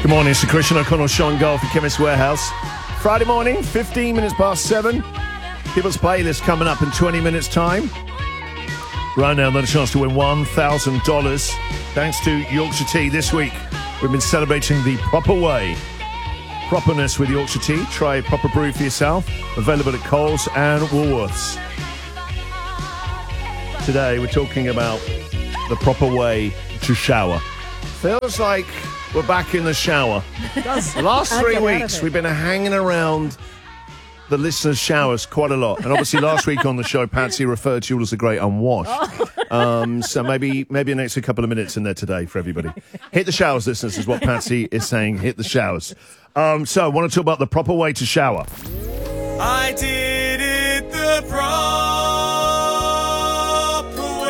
Good morning, it's Christian O'Connell, Sean Gold for Chemist Warehouse. Friday morning, 15 minutes past 7. People's playlist coming up in 20 minutes' time. Right now, another chance to win $1,000 thanks to Yorkshire Tea. This week, we've been celebrating the proper way. Properness with Yorkshire Tea. Try a proper brew for yourself. Available at Coles and Woolworths. Today, we're talking about the proper way to shower. Feels like we're back in the shower. The last 3 weeks, we've been hanging around the listeners' showers quite a lot. And obviously, last week on the show, Patsy referred to you as a great unwashed. So maybe an extra couple of minutes in there today for everybody. Hit the showers, listeners, is what Patsy is saying. Hit the showers. So I want to talk about the proper way to shower. I did it the proper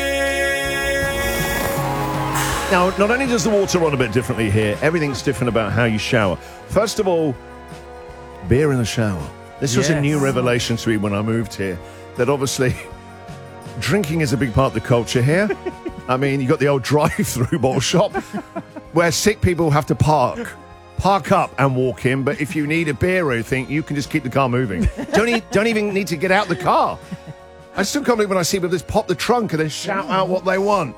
way. Now, not only does the water run a bit differently here, everything's different about how you shower. First of all, beer in the shower. This was a new revelation to me when I moved here, that obviously drinking is a big part of the culture here. I mean, you got the old drive-through bottle shop where sick people have to park up and walk in, but if you need a beer or anything, you can just keep the car moving. Don't even need to get out the car. I still can't believe when I see people just pop the trunk and then shout out what they want.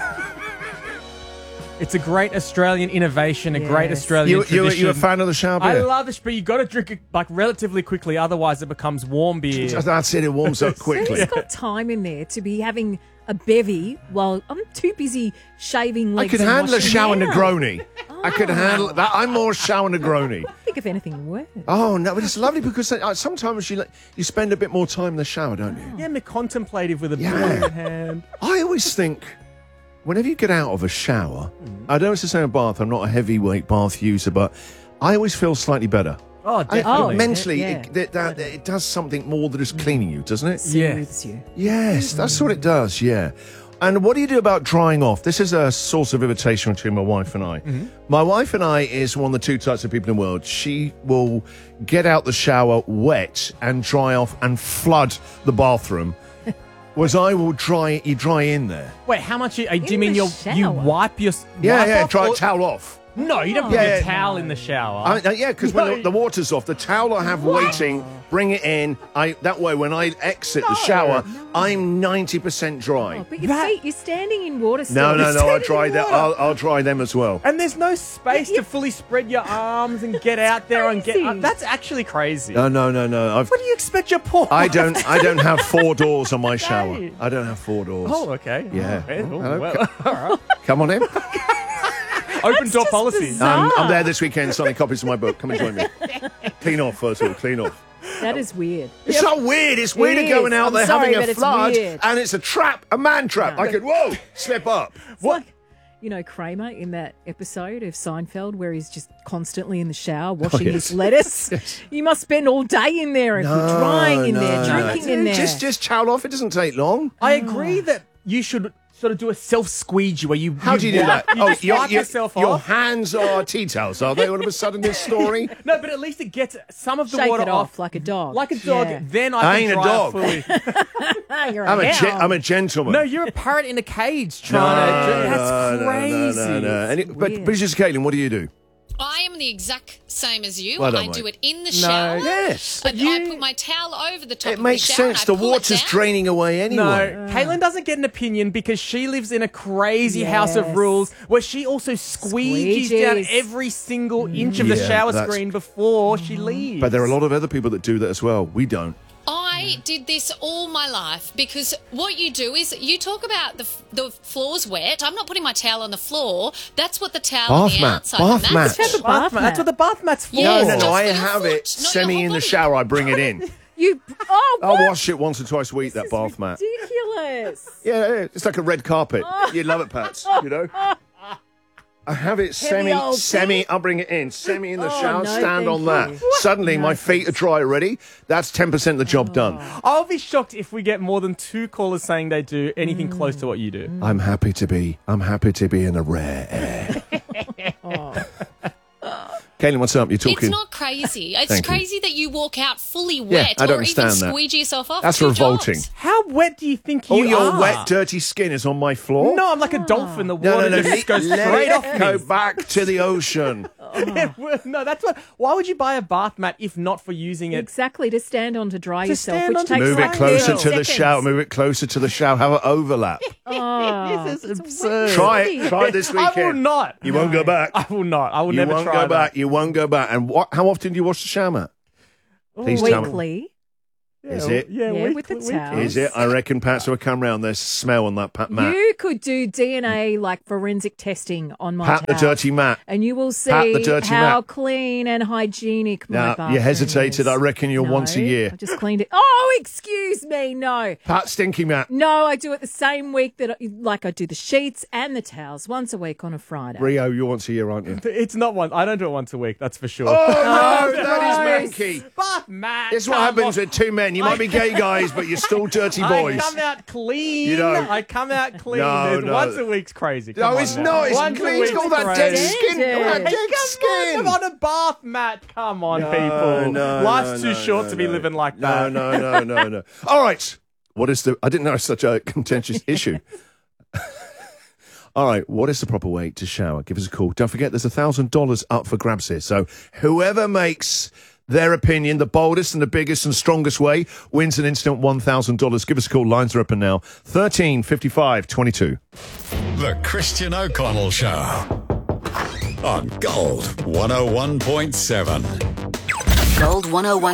It's a great Australian innovation, a great Australian tradition. You're a fan of the shower beer? I love this, but you got to drink it like relatively quickly, otherwise it becomes warm beer. That's it, it warms up quickly. Who's got time in there to be having a bevy while I'm too busy shaving legs? I could and handle a washing shower hair. Negroni. I could handle that. I'm more shower Negroni. I think of anything worse. Oh, no, but it's lovely because sometimes you spend a bit more time in the shower, don't you? Yeah, more contemplative with a beer in hand. I always think, whenever you get out of a shower, I know it's the same with bath, I'm not a heavyweight bath user, but I always feel slightly better. Oh, definitely. Mentally, Yeah. it does something more than just cleaning you, doesn't it? Soothes you. Yes, that's what it does, yeah. And what do you do about drying off? This is a source of irritation between my wife and I. My wife and I is one of the two types of people in the world. She will get out the shower wet and dry off and flood the bathroom. Whereas I will dry in there. Wait, how much? Do you mean the you shower? wipe your Yeah, off, dry or- towel off. No, you don't put Yeah, your towel in the shower. Yeah, because when the water's off, the towel I have waiting, bring it in. That way, when I exit the shower, I'm 90% dry. Oh, but your feet, you're standing in water still. No, I'll dry them. I'll dry them as well. And there's no space to fully spread your arms and get out there and get. crazy. That's actually crazy. No. What do you expect your poor? I don't have 4 doors on my shower. I don't have 4 doors. Oh, okay. Yeah. Oh, well, all right. Come on in. Open door just policy. bizarre. I'm there this weekend signing copies of my book. Come and join me. Clean off, first of all. Clean off. That is weird. It's not weird. It's weirder is. going out I'm there sorry, having but a it's flood, weird. and it's a trap, a man trap. No. I could, slip up. It's like, Kramer in that episode of Seinfeld where he's just constantly in the shower washing his lettuce. You must spend all day in there and drying in there, drinking in there. Just towel off. It doesn't take long. I agree that you should sort of do a self-squeegee where you. How do you do that? You just wipe yourself your off. hands are tea towels, are they? All of a sudden, this story. No, but at least it gets some of the Shake water it off like a dog. Like a dog. Yeah. Then I I ain't can a dry dog. fully. You're I'm a gentleman. No, you're a parrot in a cage trying to. That's crazy. No. But just Caitlin, what do you do? I am the exact same as you. Well done, I do mate. it in the shower. Yes. But I put my towel over the top It of makes the shower. sense. And The I pull it water's down. draining away anyway. No, Caitlin doesn't get an opinion because she lives in a crazy house of Yes. rules where she also squeegees down Squeegees. every single inch of the Yeah, shower that's- screen before she leaves. But there are a lot of other people that do that as well. We don't. I did this all my life because what you do is you talk about the floor's wet. I'm not putting my towel on the floor. That's what the towel on Bath the mat. outside. Bath and mat. that's Have a bath mat. That's what the bath mat's for. Yes. No, Just I for your have foot, it not semi your in whole the body. shower. I bring it in. What? I wash it once or twice a week, that bath mat. Ridiculous. Yeah, it's like a red carpet. You'd love it, Pats, you know? I have it old semi, I'll bring it in, semi in the Oh, shower, no, stand thank on that. you. Suddenly, my feet are dry already. That's 10% of the job done. I'll be shocked if we get more than 2 callers saying they do anything close to what you do. I'm happy to be in a rare air. Caitlin, what's up? You're talking. It's not crazy. It's Thank you. crazy that you walk out fully wet I don't or even understand that. squeegee yourself off. That's Two revolting. jobs. How wet do you think Oh, you your are? wet, dirty skin is on my floor? No, I'm like a dolphin. The No, water no, just goes let straight it off go me. back to the ocean. No, that's what. Why would you buy a bath mat if not for using it? Exactly, to stand on to dry To yourself, stand which on to takes Move like it closer 30 to the seconds. shower. Move it closer to the shower. Have an overlap. Oh, This is it's absurd. Try it. Try it this weekend. I will not. You won't go back. I will not. I will You never won't try go that. back. You won't go back. And how often do you wash the shower mat? Please tell me. Weekly. Is it? Yeah, Yeah, with the weekly. towel. Is it? I reckon Pat's will come round. There's smell on that mat. You could do DNA like forensic testing on my Pat the towels, dirty mat. and you will see Pat the dirty how mat. clean and hygienic my Now, bathroom you hesitated. is. I reckon you're No, once a year. I just cleaned it. Oh, excuse me, no. Pat stinky mat. No, I do it the same week that I do the sheets and the towels once a week on a Friday. Rio, you're once a year, aren't you? It's not one. I don't do it once a week. That's for sure. Oh, no, gross. that is manky. Bath mat. This is what happens with two men. You might be gay guys, but you're still dirty boys. I come out clean. You don't. I come out clean. No, no. Once a week's crazy. No, Come on it's now. not. It's Once a clean. It's week's got all that dead crazy. skin. All that dead skin. Come on, a bath mat. Come on, people. No, Life's no, too short no, to be no. living like that. No. All right. What is I didn't know it's such a contentious issue. All right. What is the proper way to shower? Give us a call. Don't forget, there's $1,000 up for grabs here. So whoever makes their opinion the boldest and the biggest and strongest way wins an instant $1,000. Give us a call. Lines are open now. 13 55 22. The Christian O'Connell Show on Gold 101.7. Gold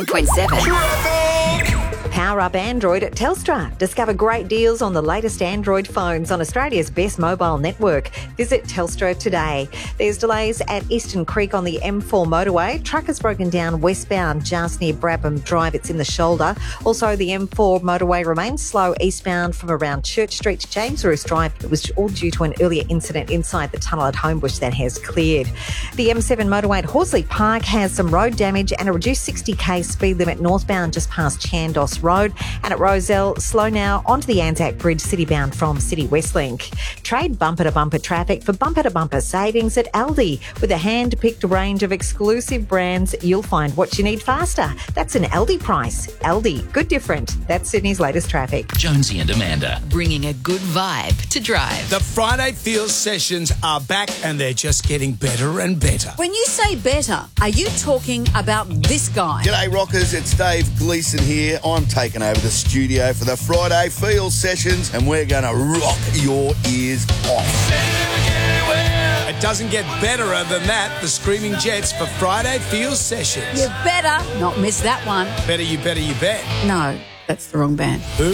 101.7. Power up Android at Telstra. Discover great deals on the latest Android phones on Australia's best mobile network. Visit Telstra today. There's delays at Eastern Creek on the M4 motorway. Truck has broken down westbound just near Brabham Drive. It's in the shoulder. Also, the M4 motorway remains slow eastbound from around Church Street to James Roos Drive. It was all due to an earlier incident inside the tunnel at Homebush that has cleared. The M7 motorway at Horsley Park has some road damage and a reduced 60k speed limit northbound just past Chandos Road. And at Rozelle, slow now onto the Anzac Bridge citybound from City Westlink. Trade bumper-to-bumper traffic for bumper-to-bumper savings at Aldi. With a hand-picked range of exclusive brands, you'll find what you need faster. That's an Aldi price. Aldi, good different. That's Sydney's latest traffic. Jonesy and Amanda. Bringing a good vibe to drive. The Friday Field sessions are back and they're just getting better and better. When you say better, are you talking about this guy? G'day Rockers, it's Dave Gleeson here. I'm taking over the studio for the Friday Field sessions and we're going to rock your ears off. It doesn't get betterer than that. The Screaming Jets for Friday Field sessions. You better not miss that one. Better you better you bet. No, that's the wrong band. Who?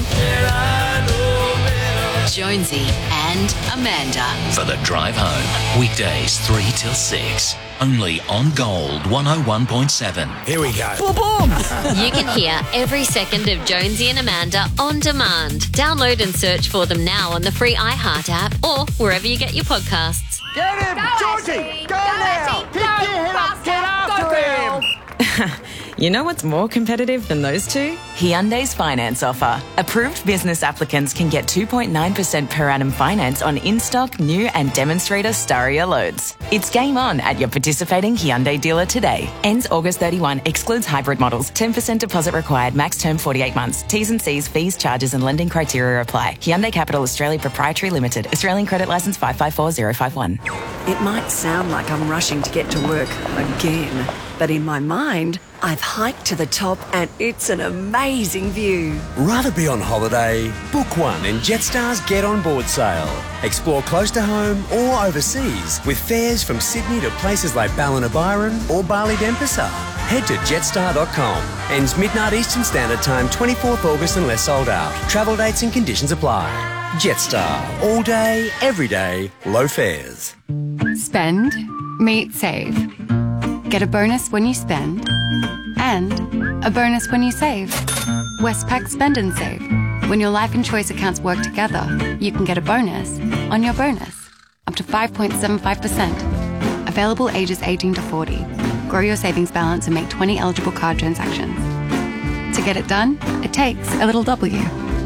Jonesy and Amanda. For the drive home. Weekdays 3 till 6. Only on Gold 101.7. Here we go. You can hear every second of Jonesy and Amanda on demand. Download and search for them now on the free iHeart app or wherever you get your podcasts. Get him! Georgie! Go now! Pick him up! Get after him! You know what's more competitive than those two? Hyundai's finance offer. Approved business applicants can get 2.9% per annum finance on in-stock, new and demonstrator Staria loads. It's game on at your participating Hyundai dealer today. Ends August 31. Excludes hybrid models. 10% deposit required. Max term 48 months. T's and C's, fees, charges and lending criteria apply. Hyundai Capital Australia Proprietary Limited. Australian Credit Licence 554051. It might sound like I'm rushing to get to work again, but in my mind, I've hiked to the top and it's an amazing view. Rather be on holiday? Book one in Jetstar's Get On Board sale. Explore close to home or overseas with fares from Sydney to places like Ballina-Byron or Bali Denpasar. Head to jetstar.com. Ends midnight Eastern Standard Time, 24th August unless sold out. Travel dates and conditions apply. Jetstar. All day, every day, low fares. Spend, meet, save. Get a bonus when you spend and a bonus when you save. Westpac Spend and Save. When your life and choice accounts work together, you can get a bonus on your bonus. Up to 5.75%. Available ages 18 to 40. Grow your savings balance and make 20 eligible card transactions. To get it done, it takes a little W.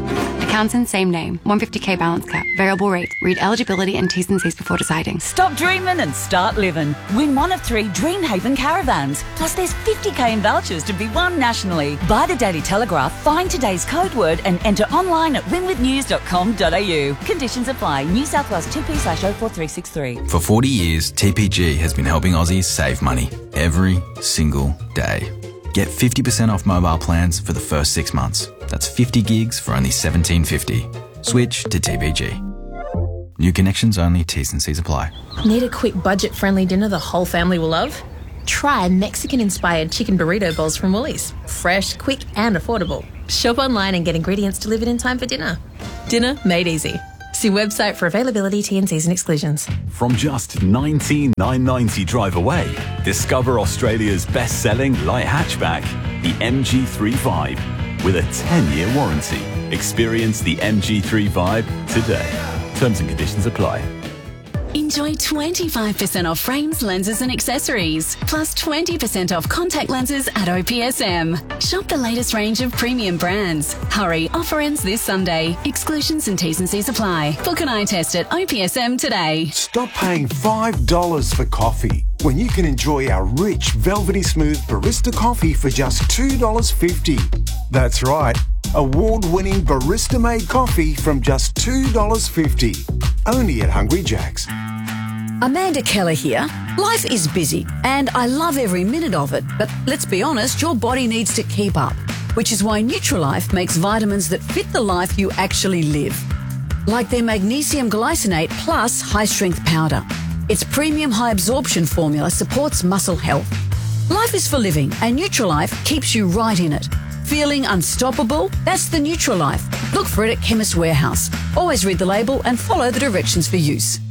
Accounts in same name. 150k balance cap. Variable rate. Read eligibility and T's and C's before deciding. Stop dreaming and start living. Win one of 3 Dreamhaven caravans. Plus there's 50k in vouchers to be won nationally. Buy the Daily Telegraph, find today's code word and enter online at winwithnews.com.au. Conditions apply. New South Wales 2P/04363. For 40 years, TPG has been helping Aussies save money every single day. Get 50% off mobile plans for the first 6 months. That's 50 gigs for only $17.50. Switch to TPG. New connections only, T's and C's apply. Need a quick budget-friendly dinner the whole family will love? Try Mexican-inspired chicken burrito bowls from Woolies. Fresh, quick and affordable. Shop online and get ingredients delivered in time for dinner. Dinner made easy. See website for availability, T&Cs and exclusions. From just $19,990 drive away, discover Australia's best-selling light hatchback, the MG3 with a 10-year warranty. Experience the MG3 today. Terms and conditions apply. Enjoy 25% off frames, lenses and accessories, plus 20% off contact lenses at OPSM. Shop the latest range of premium brands. Hurry, offer ends this Sunday. Exclusions and T's and C's apply. Book an eye test at OPSM today. Stop paying $5 for coffee when you can enjoy our rich, velvety smooth barista coffee for just $2.50. That's right, award-winning barista-made coffee from just $2.50. Only at Hungry Jack's. Amanda Keller here. Life is busy and I love every minute of it, but let's be honest, your body needs to keep up, which is why Nutrilife makes vitamins that fit the life you actually live. Like their magnesium glycinate plus high-strength powder. Its premium high-absorption formula supports muscle health. Life is for living and Nutrilife keeps you right in it. Feeling unstoppable? That's the Nutrilife. Look for it at Chemist Warehouse. Always read the label and follow the directions for use.